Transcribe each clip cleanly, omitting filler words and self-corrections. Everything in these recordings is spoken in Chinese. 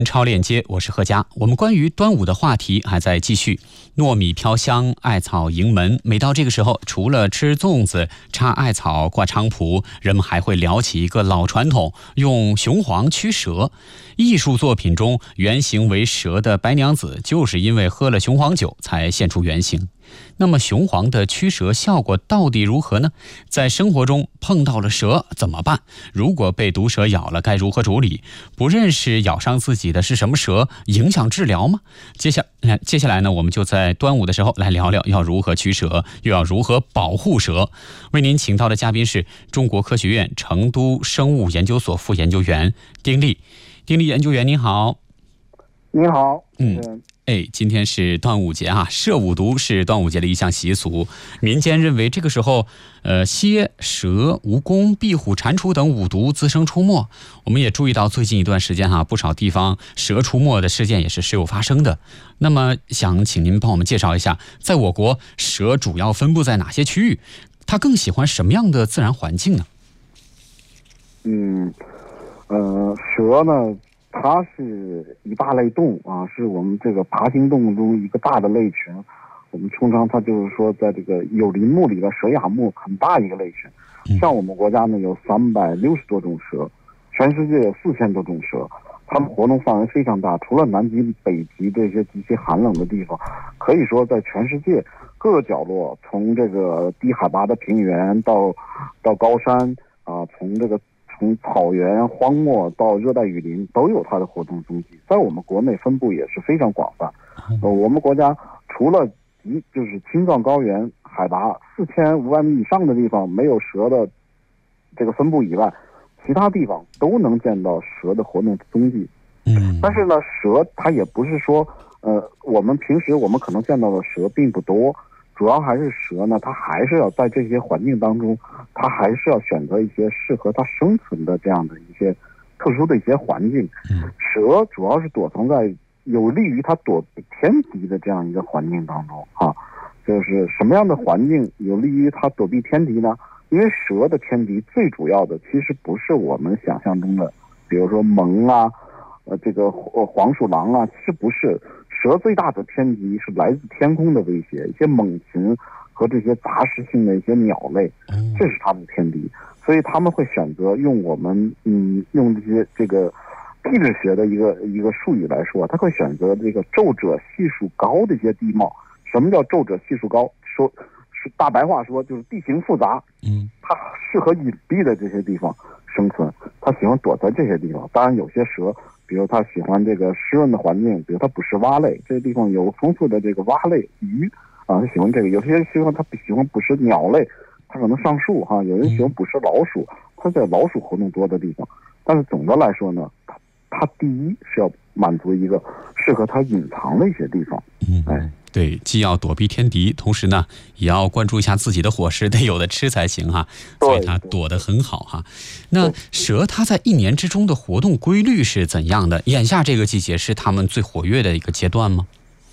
超链接，我是贺佳。我们关于端午的话题还在继续。糯米飘香，艾草迎门。每到这个时候，除了吃粽子、插艾草、挂菖蒲，人们还会聊起一个老传统，用雄黄驱蛇。艺术作品中原型为蛇的白娘子，就是因为喝了雄黄酒才现出原形。那么雄黄的驱蛇效果到底如何呢？在生活中碰到了蛇怎么办？如果被毒蛇咬了该如何处理？不认识咬伤自己的是什么蛇，影响治疗吗？接下来呢，我们就在端午的时候来聊聊要如何驱蛇，又要如何保护蛇。为您请到的嘉宾是中国科学院成都生物研究所副研究员丁力。丁力研究员您好。 您好。 今天是端午节啊，射五毒是端午节的一项习俗。民间认为这个时候，蝎、蛇、蜈蚣、壁虎、蟾蜍等五毒滋生出没。我们也注意到最近一段时间不少地方蛇出没的事件也是时有发生的。那么想请您帮我们介绍一下，在我国蛇主要分布在哪些区域？它更喜欢什么样的自然环境呢？ 蛇呢，它是一大类动物啊，是我们这个爬行动物中一个大的类群。我们通常它就是说，在这个有鳞目里的蛇亚目很大一个类群。像我们国家呢有360多种蛇，全世界有4000多种蛇，它们活动范围非常大。除了南极、北极这些极其寒冷的地方，可以说在全世界各个角落，从这个低海拔的平原到高山啊，从草原、荒漠到热带雨林都有它的活动踪迹，在我们国内分布也是非常广泛。我们国家除了就是青藏高原海拔4500米以上的地方没有蛇的这个分布以外，其他地方都能见到蛇的活动踪迹。但是呢，蛇它也不是说我们平时可能见到的蛇并不多。主要还是蛇呢，它还是要在这些环境当中，它还是要选择一些适合它生存的这样的一些特殊的一些环境。蛇主要是躲藏在有利于它躲避天敌的这样一个环境当中啊。就是什么样的环境有利于它躲避天敌呢？因为蛇的天敌最主要的其实不是我们想象中的，比如说獴啊，这个黄鼠狼啊，其实不是。蛇最大的天敌是来自天空的威胁，一些猛禽和这些杂食性的一些鸟类，这是它们的天敌。所以他们会选择用用这个地质学的一个术语来说，他会选择这个皱褶系数高的一些地貌。什么叫皱褶系数高？说是大白话说就是地形复杂，它适合隐蔽的这些地方生存，它喜欢躲在这些地方。当然有些蛇，比如它喜欢这个湿润的环境，比如它捕食蛙类，这些地方有丰富的这个蛙类鱼啊，它喜欢这个。有些人喜欢捕食鸟类，它可能上树哈。有人喜欢捕食老鼠，它在老鼠活动多的地方。但是总的来说呢，它第一是要满足一个适合它隐藏的一些地方。 对，既要躲避天敌，同时呢，也要关注一下自己的伙食，得有的吃才行哈。所以它躲得很好哈。那蛇它在一年之中的活动规律是怎样的？眼下这个季节是它们最活跃的一个阶段吗？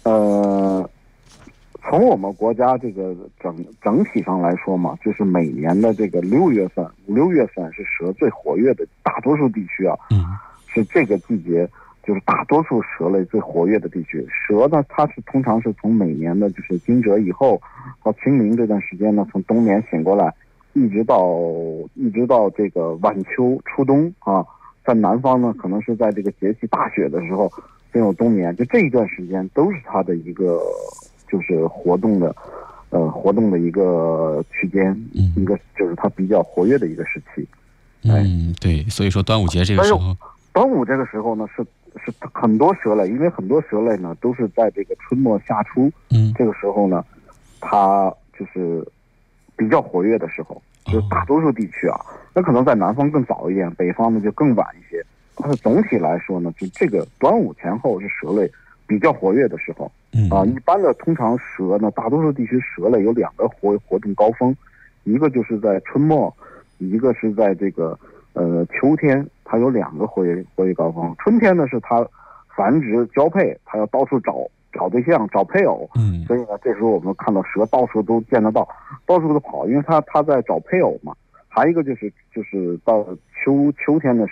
从我们国家这个整体上来说嘛，就是每年的这个5、6月份是蛇最活跃的，大多数地区啊，是这个季节。就是大多数蛇类最活跃的地区。蛇呢，它通常是从每年的就是惊蛰以后到清明这段时间呢，从冬眠醒过来，一直到这个晚秋初冬啊，在南方呢，可能是在这个节气大雪的时候进入冬眠，就这一段时间都是它的一个就是活动的一个区间，一个就是它比较活跃的一个时期。 对，所以说端午节这个时候， 端午这个时候呢是很多蛇类，因为很多蛇类呢都是在这个春末夏初，这个时候呢，它就是比较活跃的时候，就是大多数地区啊，那可能在南方更早一点，北方呢就更晚一些。但是总体来说呢，就这个端午前后是蛇类比较活跃的时候。一般的通常蛇呢，大多数地区蛇类有2个活动高峰，一个就是在春末，一个是在这个秋天。它有2个活跃高峰。春天呢是它繁殖交配，它要到处找对象、找配偶。所以呢，这时候我们看到蛇到处都见得到，到处都跑，因为它在找配偶嘛。还有一个就是到秋天的时候，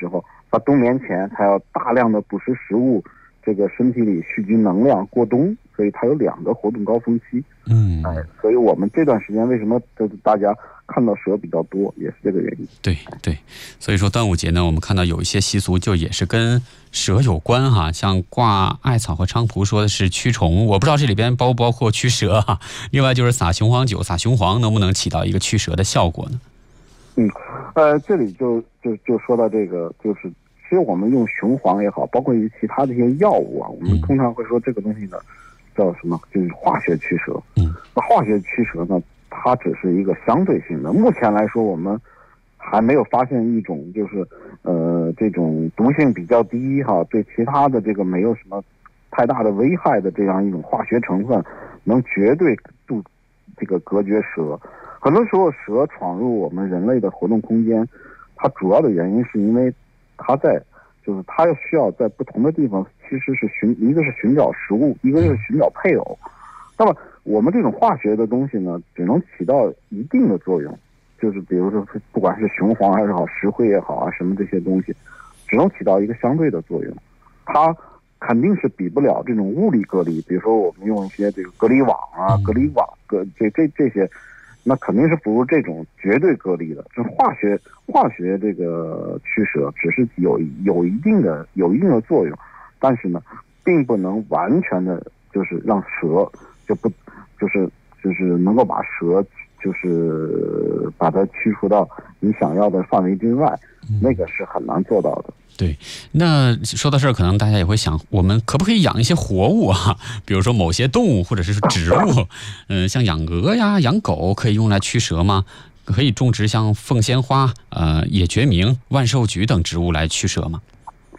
它冬眠前它要大量的捕食食物，这个身体里蓄积能量过冬，所以它有2个活动高峰期。所以我们这段时间为什么大家看到蛇比较多，也是这个原因。 对，所以说端午节呢，我们看到有一些习俗就也是跟蛇有关哈，像挂艾草和菖蒲说的是驱虫，我不知道这里边包不包括驱蛇哈。另外就是撒雄黄酒、撒雄黄能不能起到一个驱蛇的效果呢？ 这里就说到这个，就是其实我们用雄黄也好，包括于其他这些药物啊，我们通常会说这个东西呢叫什么？就是化学驱蛇。那化学驱蛇呢，它只是一个相对性的。目前来说，我们还没有发现一种就是这种毒性比较低哈，对其他的这个没有什么太大的危害的这样一种化学成分，能绝对这个隔绝蛇。很多时候蛇闯入我们人类的活动空间，它主要的原因是因为它需要在不同的地方，其实是一个是寻找食物，一个是寻找配偶。那么我们这种化学的东西呢，只能起到一定的作用，就是比如说不管是雄黄还是好，石灰也好啊，什么这些东西，只能起到一个相对的作用。它肯定是比不了这种物理隔离，比如说我们用一些这个隔离网啊、隔离网这些。那肯定是不如这种绝对隔离的。这化学这个驱蛇只是有一定的作用，但是呢，并不能完全的，就是让蛇就是能够把蛇就是把它驱除到你想要的范围之外，那个是很难做到的。 对，那说到这儿，可能大家也会想，我们可不可以养一些活物啊？比如说某些动物或者是植物，像养鹅呀、养狗，可以用来驱蛇吗？可以种植像凤仙花、野决明、万寿菊等植物来驱蛇吗？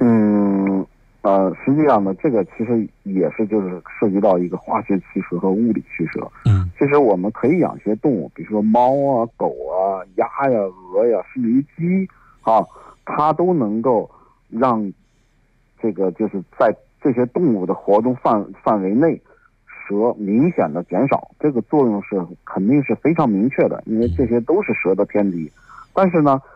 实际上呢，这个其实也是就是涉及到一个化学驱蛇和物理驱蛇。其实我们可以养一些动物，比如说猫啊、狗啊、鸭呀、鹅呀，甚至于鸡啊，它都能够让这个就是在这些动物的活动范围内，蛇明显的减少，这个作用是肯定是非常明确的，因为这些都是蛇的天敌。但是呢，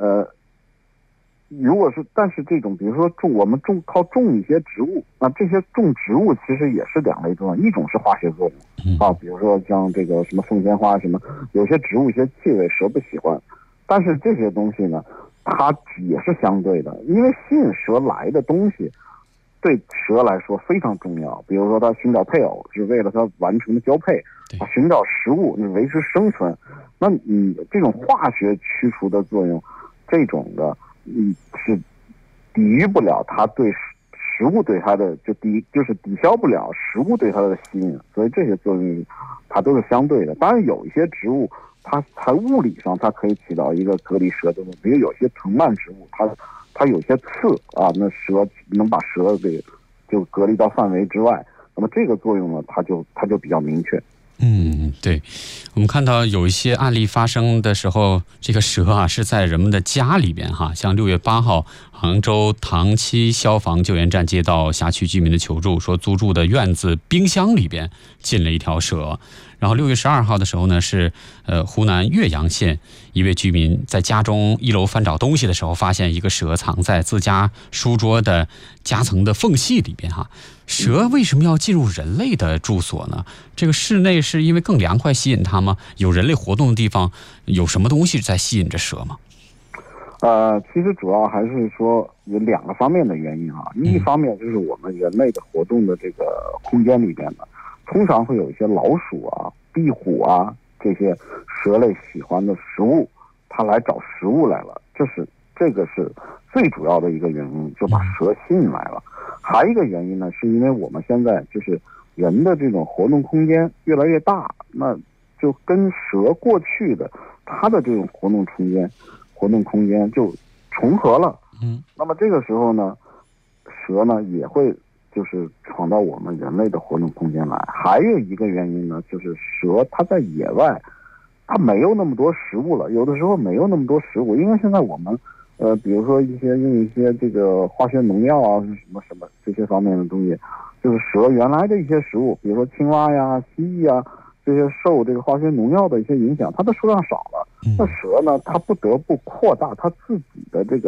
但是这种比如说我们靠种一些植物，那这些种植物其实也是2类作用，一种是化学作用啊，比如说像这个什么凤仙花什么，有些植物一些气味蛇不喜欢，但是这些东西呢，它也是相对的，因为吸引蛇来的东西对蛇来说非常重要，比如说它寻找配偶是为了它完成的交配，寻找食物是维持生存，那你这种化学驱除的作用，这种的是抵御不了它对食物对它的就是抵消不了食物对它的吸引，所以这些作用它都是相对的。当然有一些植物它在物理上它可以起到一个隔离蛇的作用，比如有些藤蔓植物它有些刺啊，那蛇能把蛇给就隔离到范围之外，那么这个作用呢，它就比较明确。 对，我们看到有一些案例发生的时候，这个蛇啊是在人们的家里边哈，像6月8号，杭州塘溪消防救援站接到辖区居民的求助，说租住的院子冰箱里边进了一条蛇。然后6月12号的时候呢，是湖南岳阳县一位居民在家中1楼翻找东西的时候，发现一个蛇藏在自家书桌的夹层的缝隙里边哈。蛇为什么要进入人类的住所呢？这个室内是因为更凉快吸引它吗？有人类活动的地方，有什么东西在吸引着蛇吗？ 其实主要还是说有2个方面的原因啊。一方面就是我们人类的活动的这个空间里边呢，通常会有一些老鼠啊、壁虎啊这些蛇类喜欢的食物，它来找食物来了，这个是最主要的一个原因，就把蛇吸引来了。还有一个原因呢，是因为我们现在就是人的这种活动空间越来越大，那就跟蛇过去的它的这种活动空间就重合了。那么这个时候呢，蛇呢也会就是闯到我们人类的活动空间来。还有一个原因呢，就是蛇它在野外，它没有那么多食物了，有的时候没有那么多食物，因为现在我们比如说用一些这个化学农药啊，什么这些方面的东西，就是蛇原来的一些食物，比如说青蛙呀、蜥蜴啊，这些受这个化学农药的一些影响，它的数量少了。那蛇呢，它不得不扩大它自己的这个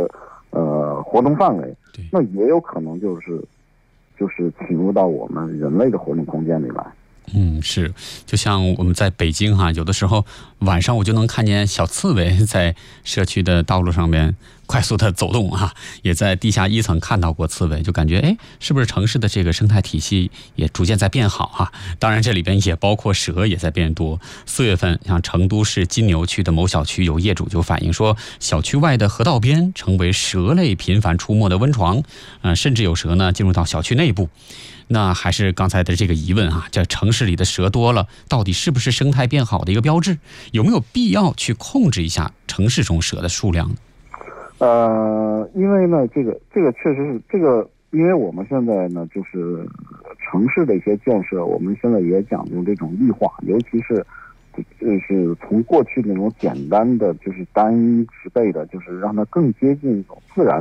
活动范围对， 那也有可能就是侵入到我们人类的活动空间里来。 是，就像我们在北京哈，有的时候晚上我就能看见小刺猬在社区的道路上面快速的走动啊，也在地下1层看到过刺猬，就感觉是不是城市的这个生态体系也逐渐在变好啊？当然这里边也包括蛇也在变多。4月份，像成都市金牛区的某小区有业主就反映说，小区外的河道边成为蛇类频繁出没的温床，甚至有蛇呢进入到小区内部。那还是刚才的这个疑问啊，这城市里的蛇多了，到底是不是生态变好的一个标志？有没有必要去控制一下城市中蛇的数量？ 因为呢，这个确实是这个，因为我们现在呢，就是城市的一些建设，我们现在也讲究这种绿化，尤其是就是从过去那种简单的就是单一植被的，就是让它更接近一种自然